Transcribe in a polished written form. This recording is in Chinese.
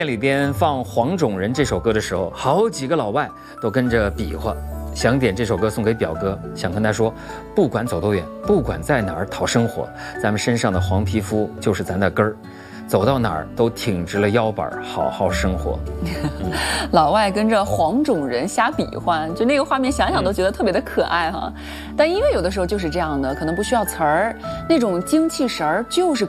里边放《黄种人》这首歌的时候，好几个老外都跟着比划，想点这首歌送给表哥，想跟他说，不管走多远，不管在哪儿讨生活，咱们身上的黄皮肤就是咱的根儿，走到哪儿都挺直了腰板，好好生活。 老外跟着黄种人瞎比划，就那个画面想想都觉得特别的可爱哈。但音乐有的时候就是这样的，可能不需要词儿，那种精气神儿就是